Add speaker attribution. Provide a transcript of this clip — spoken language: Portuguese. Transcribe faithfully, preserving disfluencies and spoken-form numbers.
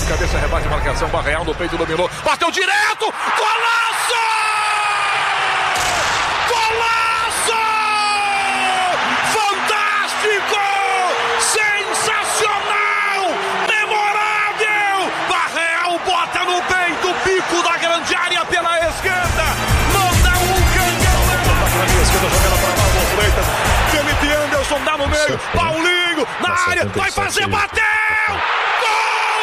Speaker 1: cabeça, rebate a marcação, Barreal no peito, dominou, bateu direto, golaço! Golaço! Fantástico! Sensacional! Memorável! Barreal bota no peito, bico da grande área pela esquerda, manda um canhão, leva para a esquerda, jogando para Marlon Freitas, Felipe Anderson dá no meio, Paulinho na área, vai fazer bater!